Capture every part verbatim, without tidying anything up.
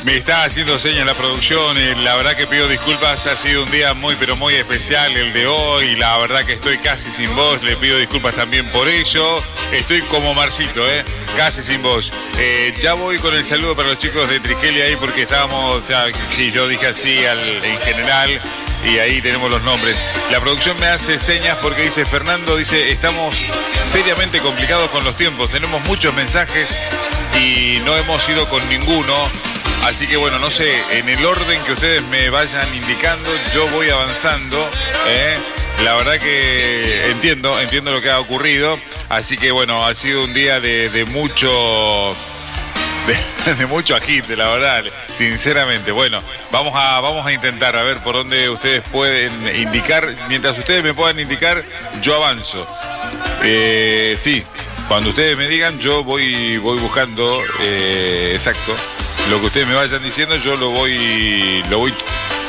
Me está haciendo señas la producción y la verdad que pido disculpas, ha sido un día muy pero muy especial el de hoy, la verdad que estoy casi sin voz, le pido disculpas también por ello, estoy como Marcito, eh, casi sin voz. Eh, ya voy con el saludo para los chicos de Trigelia ahí porque estábamos, o sea, sí, yo dije así al, en general y ahí tenemos los nombres. La producción me hace señas porque dice, Fernando, dice, estamos seriamente complicados con los tiempos, tenemos muchos mensajes y no hemos ido con ninguno. Así que bueno, no sé, en el orden que ustedes me vayan indicando, yo voy avanzando, ¿eh? La verdad que entiendo, entiendo lo que ha ocurrido. Así que bueno, ha sido un día de, de mucho... De, de mucho agite, la verdad, sinceramente. Bueno, vamos a, vamos a intentar a ver por dónde ustedes pueden indicar. Mientras ustedes me puedan indicar, yo avanzo. Eh, sí, cuando ustedes me digan, yo voy, voy buscando, eh, exacto. Lo que ustedes me vayan diciendo, yo lo voy, lo voy,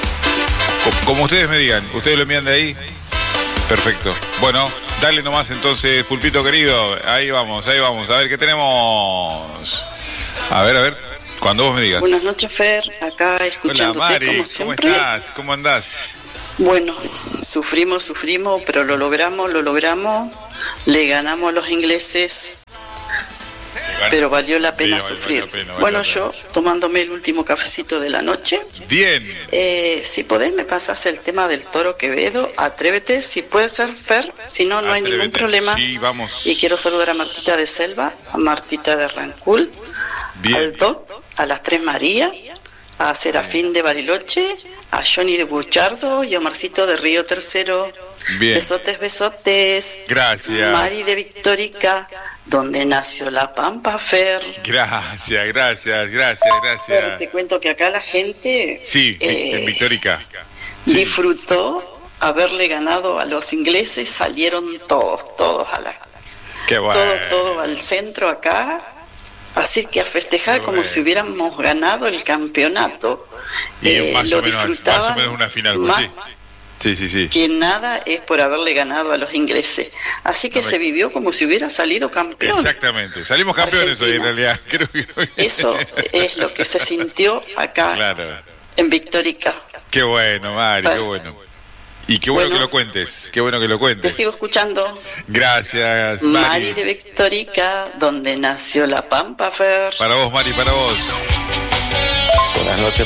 como ustedes me digan. Ustedes lo envían de ahí. Perfecto. Bueno, dale nomás entonces, Pulpito querido. Ahí vamos, ahí vamos. A ver qué tenemos. A ver, a ver. Cuando vos me digas. Buenas noches, Fer. Acá escuchándote. Hola, Mari, como siempre. ¿Cómo estás? ¿Cómo andás? Bueno, sufrimos, sufrimos, pero lo logramos, lo logramos. Le ganamos a los ingleses. Pero valió la pena sí, sufrir. Valió la pena, bueno, yo tomándome el último cafecito de la noche. Bien. Eh, si podés, me pasás el tema del Toro Quevedo. Atrévete, si puede ser, Fer. Si no, no Atrévete. Hay ningún problema. Sí, vamos. Y quiero saludar a Martita de Selva, a Martita de Rancul, Bien. Al Doc, a las Tres Marías, a Serafín de Bariloche, a Johnny de Buchardo y a Marcito de Río Tercero. Bien. Besotes, besotes. Gracias. Mari de Victorica, donde nació la Pampa, Fer. Gracias, gracias, gracias, gracias. Fer, te cuento que acá la gente... Sí, eh, en Victorica. Sí. Disfrutó haberle ganado a los ingleses, salieron todos, todos a la... Qué bueno. Todo, todo al centro acá. Así que a festejar Qué como bueno. Si hubiéramos ganado el campeonato. Y eh, más, lo o menos, más o menos una final, más, sí. Sí, sí, sí. Que nada es por haberle ganado a los ingleses. Así que no se vivió como si hubiera salido campeón. Exactamente. Salimos campeones hoy en realidad. Creo que... Eso es lo que se sintió acá claro. en Victorica. Qué bueno, Mari, qué bueno. Y qué bueno, bueno que lo cuentes. Qué bueno que lo cuentes. Te sigo escuchando. Gracias, Mari. Mari de Victorica, donde nació la Pampa, Fer. Para vos, Mari, para vos. Buenas noches.